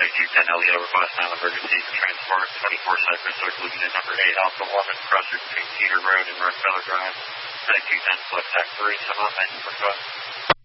2210 Elliott over Boston emergency transport 24 Cypress Circle unit number 8 Alpha 1 crosser between Cedar Road and Rockefeller Drive. 2210 select tax 3, some up, 9 for